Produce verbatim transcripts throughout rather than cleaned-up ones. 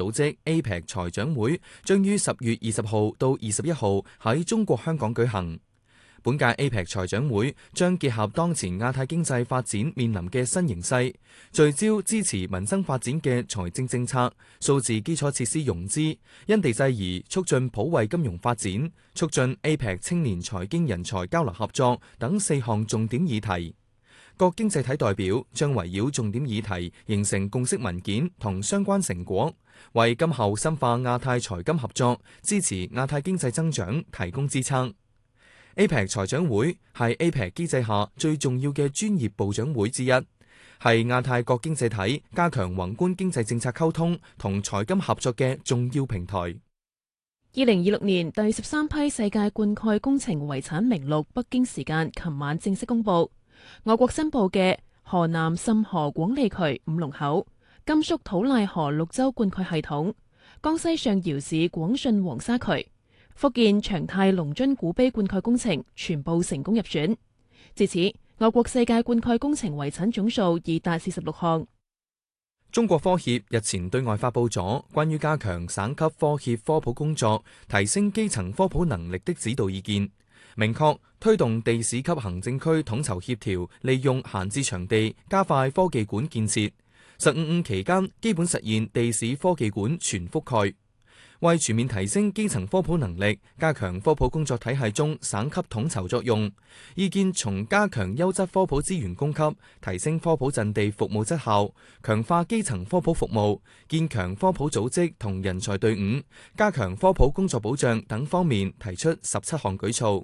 組織 A P E C 財長會將於十月二十號到二十一號喺中國香港舉行。本屆 A P E C 財長會將結合當前亞太經濟發展面臨嘅新形勢，聚焦支持民生發展嘅財政政策、數字基礎設施融資、因地制宜促進普惠金融發展、促進 A P E C 青年財經人才交流合作等四項重點議題。各經濟體代表將圍繞重點議題形成共識文件同相關成果，為今後深化亞太財金合作、支持亞太經濟增長提供支撐。A P E C 財長會係 A P E C 機制下最重要嘅專業部長會之一，係亞太各經濟體加強宏觀經濟政策溝通同財金合作嘅重要平台。 二零二六年第十三批世界灌溉工程遺產名錄北京時間琴晚正式公布，我國申報嘅河南沁河廣利渠五龍口、甘肅土賴河綠洲灌溉系統、江西上饒市廣順黃沙渠、福建長泰龍津古碑灌溉工程全部成功入選。至此，我國世界灌溉工程遺產總數已達四十六項。 中國科協日前對外發布咗關於加強省級科協科普工作、提升基層科普能力的指導意見，明確推動地市級行政區統籌協調，利用閒置場地加快科技館建設，十五五期間基本實現地市科技館全覆蓋。為全面提升基層科普能力，加強科普工作體系中省級統籌作用，意見從加強優質科普資源供給、提升科普陣地服務質效、強化基層科普服務、建強科普組織同人才隊伍、加強科普工作保障等方面提出十七項舉措。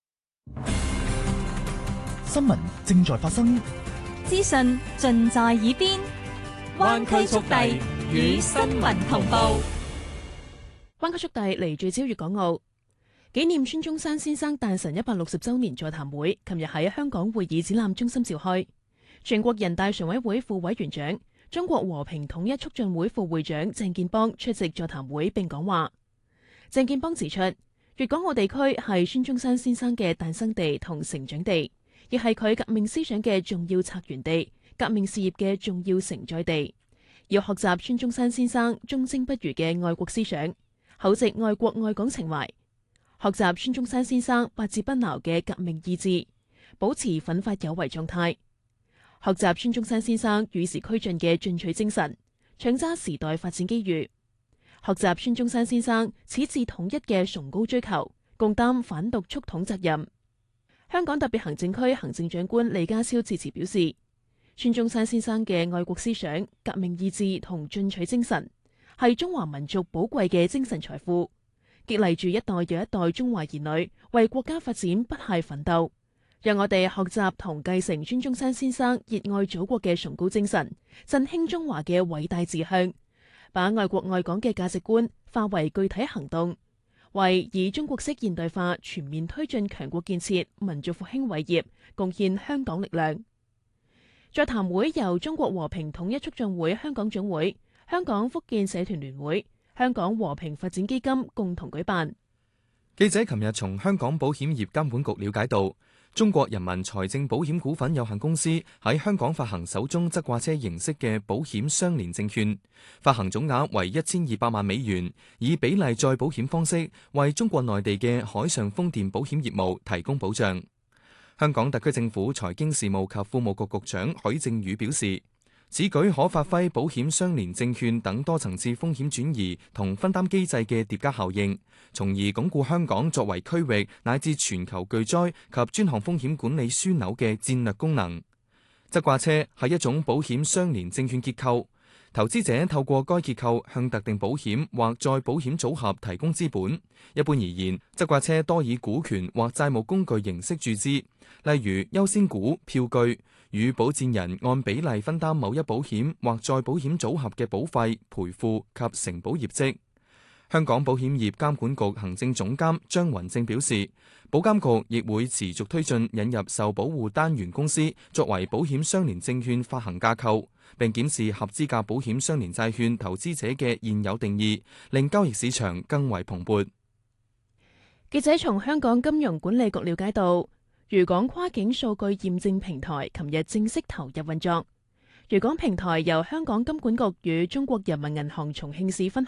新聞正在發生， 資訊盡在耳邊，灣區速遞與新聞同步。 灣區速遞嚟聚焦粵港澳，紀念孫中山先生誕辰一百六十週年座談會，琴日喺香港會議展覽中心召開。全國人大常委會副委員長、中國和平統一促進會副會長鄭建邦出席座談會並講話。鄭建邦指出，粵港澳地區係孫中山先生嘅誕生地同成長地，亦係佢革命思想嘅重要策源地、革命事業嘅重要承載地。要學習孫中山先生忠貞不渝嘅愛國思想，厚植愛國愛港情懷，學習孫中山先生百折不撓嘅革命意志，保持奮發有為狀態；學習孫中山先生與時俱進嘅進取精神，搶揸時代發展機遇；學習孫中山先生矢志統一嘅崇高追求，共擔反獨促統責任。香港特別行政區行政長官李家超致辭表示，孫中山先生嘅愛國思想、革命意志同進取精神，係中華民族寶貴嘅精神財富，激勵住一代又一代中華兒女為國家發展不懈奮鬥。讓我哋學習同繼承孫中山先生熱愛祖國嘅崇高精神，振興中華嘅偉大志向，把愛國愛港嘅價值觀化為具體行動，為以中國式現代化全面推進強國建設、民族復興偉業貢獻香港力量。座談會由中國和平統一促進會香港總會、香港福建社團聯會、香港和平發展基金共同舉辦。 記者琴日從香港保險業監管局了解到，中國人民財政保險股份有限公司喺香港發行首宗側掛車形式嘅保險相連證券，發行總額為一千二百萬美元，以比例再保險方式為中國內地嘅海上風電保險業務提供保障。香港特區政府財經事務及庫務局局長許正宇表示，此舉可發揮保險相連證券等多層次風險轉移同分擔機制嘅疊加效應，從而鞏固香港作為區域乃至全球巨災及專項風險管理樞紐嘅戰略功能。側掛車係一種保險相連證券結構，投資者透過該結構向特定保險或再保險組合提供資本。一般而言，側掛車多以股權或債務工具形式注資，例如優先股、票據，與保薦人按比例分擔某一保險或再保險組合嘅保費、賠付及承保業績。香港保險業監管局行政總監張雲正表示，保監局亦會持續推進引入受保護單元公司作為保險相連證券發行架構，並檢視合資格保險相連債券投資者嘅現有定義，令交易市場更為蓬勃。 記者從香港金融管理局了解到，渝港跨境數據驗證平台琴日正式投入運作。渝港平台由香港金管局與中國人民銀行重慶市分